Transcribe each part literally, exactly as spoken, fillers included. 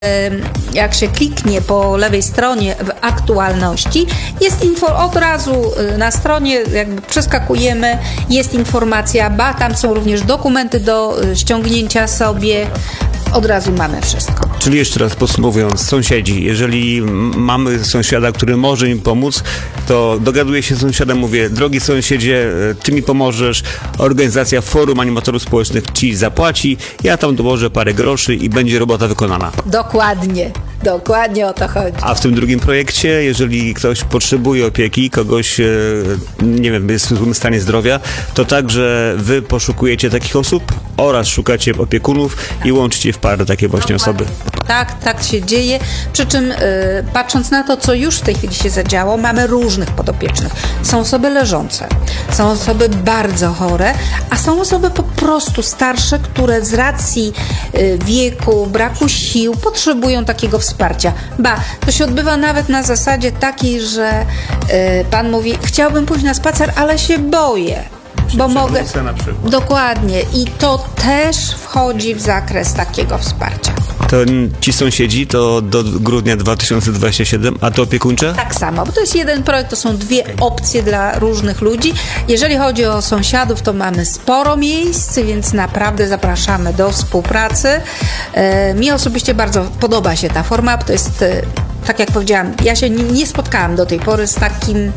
Jak się kliknie po lewej stronie w aktualności, jest info od razu na stronie, jakby przeskakujemy, jest informacja, ba, tam są również dokumenty do ściągnięcia sobie, od razu mamy wszystko. Czyli jeszcze raz podsumowując, sąsiedzi, jeżeli mamy sąsiada, który może im pomóc, to dogaduję się z sąsiadem, mówię, drogi sąsiedzie, ty mi pomożesz, organizacja Forum Animatorów Społecznych ci zapłaci, ja tam dołożę parę groszy i będzie robota wykonana. Dokładnie, dokładnie o to chodzi. A w tym drugim projekcie, jeżeli ktoś potrzebuje opieki, kogoś, nie wiem, jest w złym stanie zdrowia, to także wy poszukujecie takich osób oraz szukacie opiekunów i łączycie w parę takie właśnie osoby. Tak, tak się dzieje. Przy czym yy, patrząc na to, co już w tej chwili się zadziało, mamy różnych podopiecznych. Są osoby leżące, są osoby bardzo chore, a są osoby po prostu starsze, które z racji yy, wieku, braku sił potrzebują takiego wsparcia. Ba, to się odbywa nawet na zasadzie takiej, że yy, pan mówi, chciałbym pójść na spacer, ale się boję. Bo mogę. Na przykład. Dokładnie. I to też wchodzi w zakres takiego wsparcia. To ci sąsiedzi to do grudnia dwa tysiące dwudziestego siódmego, a to opiekuńcze? Tak samo, bo to jest jeden projekt, to są dwie opcje dla różnych ludzi. Jeżeli chodzi o sąsiadów, to mamy sporo miejsc, więc naprawdę zapraszamy do współpracy. E, mi osobiście bardzo podoba się ta forma, bo to jest, e, tak jak powiedziałam, ja się nie, nie spotkałam do tej pory z takim e,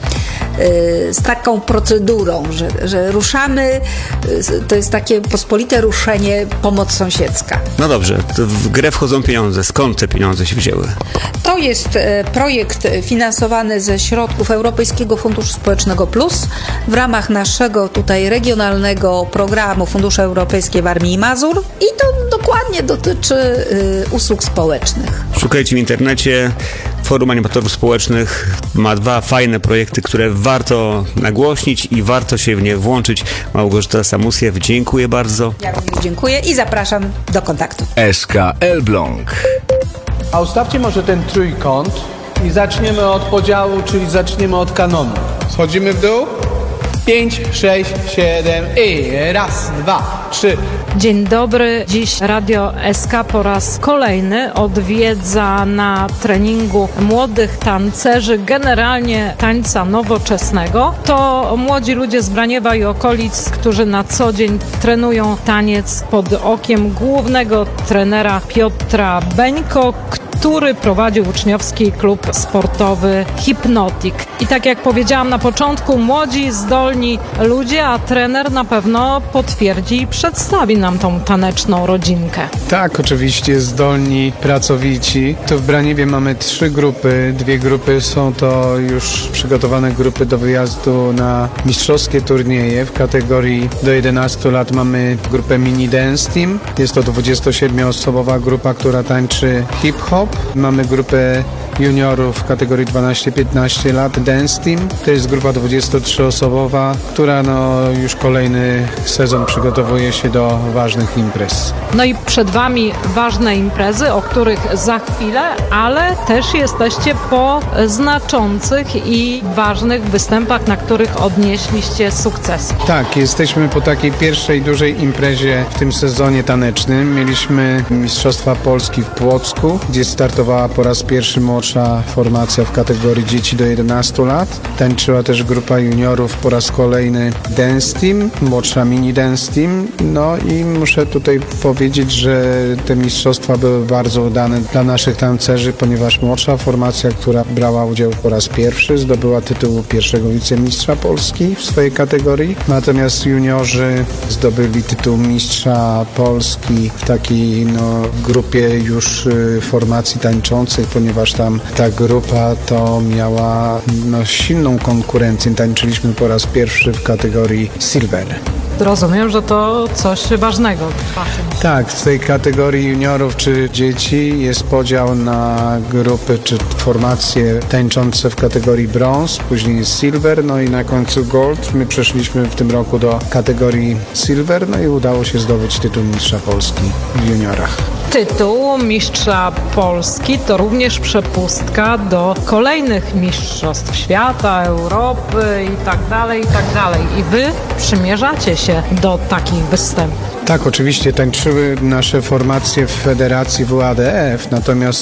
z taką procedurą, że, że ruszamy, e, to jest takie pospolite ruszenie, pomoc sąsiedzka. No dobrze, to w grę wchodzą pieniądze. Skąd te pieniądze się wzięły? To jest projekt finansowany ze środków Europejskiego Funduszu Społecznego Plus w ramach naszego tutaj regionalnego programu Fundusze Europejskie Warmii i Mazur i to dokładnie dotyczy y, usług społecznych. Szukajcie w internecie. Forum Animatorów Społecznych ma dwa fajne projekty, które warto nagłośnić i warto się w nie włączyć. Małgorzata Samusiew, dziękuję bardzo. Ja również dziękuję i zapraszam do kontaktu. S K Elbląg. A ustawcie może ten trójkąt i zaczniemy od podziału, czyli zaczniemy od kanonu. Schodzimy w dół. Pięć, sześć, siedem i raz, dwa, trzy. Dzień dobry. Dziś Radio S K po raz kolejny odwiedza na treningu młodych tancerzy, generalnie tańca nowoczesnego. To młodzi ludzie z Braniewa i okolic, którzy na co dzień trenują taniec pod okiem głównego trenera Piotra Beńko, który prowadzi uczniowski klub sportowy Hipnotik. I tak jak powiedziałam na początku, młodzi, zdolni ludzie, a trener na pewno potwierdzi i przedstawi nam tą taneczną rodzinkę. Tak, oczywiście zdolni, pracowici. Tu w Braniewie mamy trzy grupy. Dwie grupy są to już przygotowane grupy do wyjazdu na mistrzowskie turnieje. W kategorii do jedenastu lat mamy grupę Mini Dance Team. Jest to dwudziestosiedmioosobowa grupa, która tańczy hip-hop. Mamy grupę juniorów w kategorii dwanaście piętnaście lat, Dance Team. To jest grupa dwudziestotrzyosobowa, która no, już kolejny sezon przygotowuje się do ważnych imprez. No i przed Wami ważne imprezy, o których za chwilę, ale też jesteście po znaczących i ważnych występach, na których odnieśliście sukcesy. Tak, jesteśmy po takiej pierwszej dużej imprezie w tym sezonie tanecznym. Mieliśmy Mistrzostwa Polski w Płocku, gdzie startowała po raz pierwszy młodsza formacja w kategorii dzieci do jedenastu lat. Tańczyła też grupa juniorów po raz kolejny Dance Team, młodsza Mini Dance Team. No i muszę tutaj powiedzieć, że te mistrzostwa były bardzo udane dla naszych tancerzy, ponieważ młodsza formacja, która brała udział po raz pierwszy, zdobyła tytuł pierwszego wicemistrza Polski w swojej kategorii. Natomiast juniorzy zdobyli tytuł mistrza Polski w takiej no, grupie już y, formacji tańczącej, ponieważ tam ta grupa to miała no, silną konkurencję. Tańczyliśmy po raz pierwszy w kategorii Silver. Rozumiem, że to coś ważnego. Tak, w tej kategorii juniorów czy dzieci jest podział na grupy czy formacje tańczące w kategorii brąz, później jest silver, no i na końcu gold. My przeszliśmy w tym roku do kategorii silver, no i udało się zdobyć tytuł mistrza Polski w juniorach. Tytuł mistrza Polski to również przepustka do kolejnych mistrzostw świata, Europy i tak dalej, i tak dalej. I wy przymierzacie się do takich występów. Tak, oczywiście tańczyły nasze formacje w Federacji W A D F, natomiast